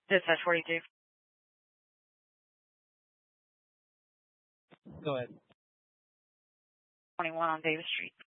Dispatch 42. Go ahead. 21 on Davis Street.